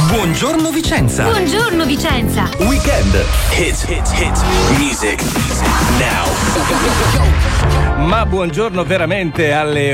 Buongiorno Vicenza. Buongiorno Vicenza. Weekend. Hit music now. Ma buongiorno veramente alle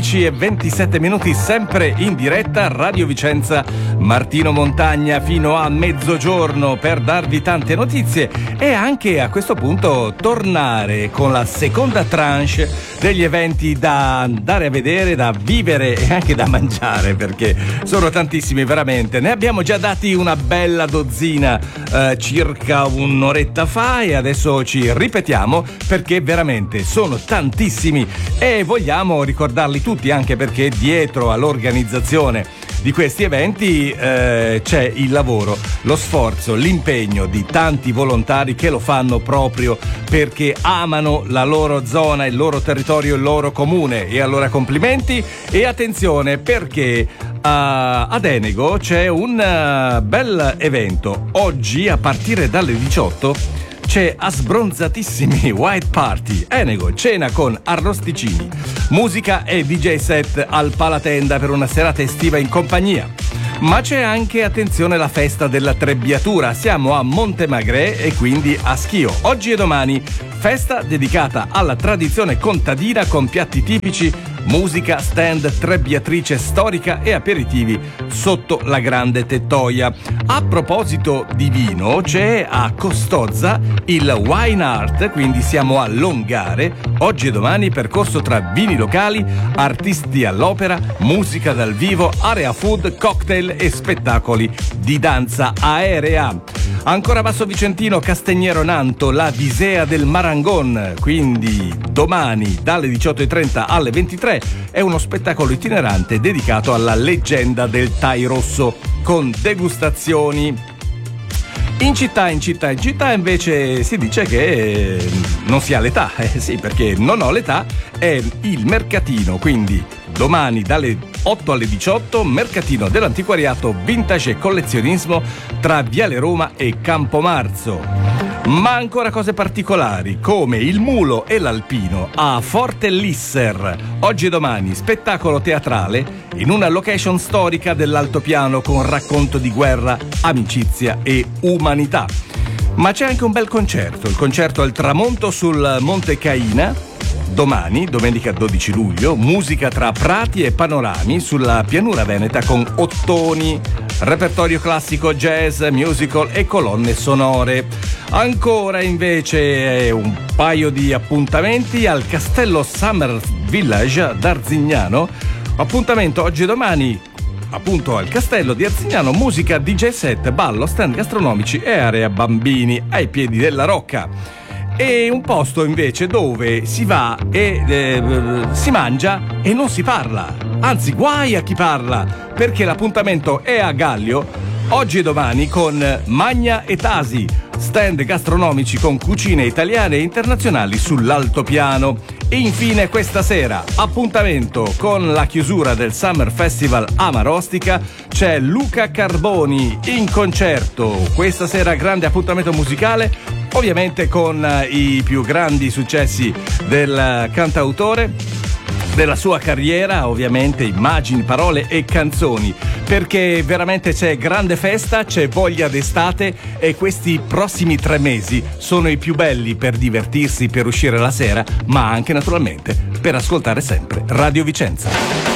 11:27, sempre in diretta Radio Vicenza, Martino Montagna fino a mezzogiorno per darvi tante notizie e anche a questo punto tornare con la seconda tranche degli eventi da andare a vedere, da vivere e anche da mangiare, perché sono tantissimi veramente. Ne abbiamo già dati una bella dozzina circa un'oretta fa e adesso ci ripetiamo perché veramente sono tantissimi e vogliamo ricordarli tutti, anche perché dietro all'organizzazione di questi eventi c'è il lavoro, lo sforzo, l'impegno di tanti volontari che lo fanno proprio perché amano la loro zona, il loro territorio, il loro comune. E allora complimenti e attenzione, perché ad Enego c'è un bel evento. Oggi a partire dalle 18 c'è a sbronzatissimi White Party, Enego, cena con arrosticini, musica e DJ set al Palatenda per una serata estiva in compagnia. Ma c'è anche, attenzione, la festa della Trebbiatura. Siamo a Montemagrè e quindi a Schio. Oggi e domani festa dedicata alla tradizione contadina con piatti tipici, musica, stand, trebbiatrice storica e aperitivi sotto la grande tettoia. A proposito di vino, c'è a Costozza il Wine Art, quindi siamo a Longare. Oggi e domani percorso tra vini locali, artisti all'opera, musica dal vivo, area food, cocktail e spettacoli di danza aerea. Ancora Basso Vicentino, Castignero Nanto, la Visea del Marangon, quindi domani dalle 18:30 alle 23 è uno spettacolo itinerante dedicato alla leggenda del Tai Rosso con degustazioni. In città invece si dice che non si ha l'età, sì, perché non ho l'età, è il mercatino, quindi domani dalle 8 alle 18, mercatino dell'antiquariato, vintage e collezionismo tra Viale Roma e Campomarzo. Ma ancora cose particolari, come il mulo e l'alpino a Forte Lisser. Oggi e domani spettacolo teatrale in una location storica dell'altopiano con racconto di guerra, amicizia e umanità. Ma c'è anche un bel concerto, il concerto al tramonto sul Monte Caina. Domani, domenica 12 luglio, musica tra prati e panorami sulla pianura veneta con ottoni, repertorio classico, jazz, musical e colonne sonore. Ancora invece un paio di appuntamenti al Castello Summer Village d'Arzignano. Appuntamento oggi e domani appunto al Castello di Arzignano, musica, DJ set, ballo, stand gastronomici e area bambini ai piedi della Rocca. E un posto invece dove si va e si mangia e non si parla, anzi guai a chi parla, perché l'appuntamento è a Gallio oggi e domani con Magna e Tasi, stand gastronomici con cucine italiane e internazionali sull'altopiano. E infine questa sera appuntamento con la chiusura del Summer Festival Amarostica, c'è Luca Carboni in concerto. Questa sera grande appuntamento musicale, ovviamente con i più grandi successi del cantautore, della sua carriera, ovviamente immagini, parole e canzoni, perché veramente c'è grande festa, c'è voglia d'estate e questi prossimi 3 mesi sono i più belli per divertirsi, per uscire la sera, ma anche naturalmente per ascoltare sempre Radio Vicenza.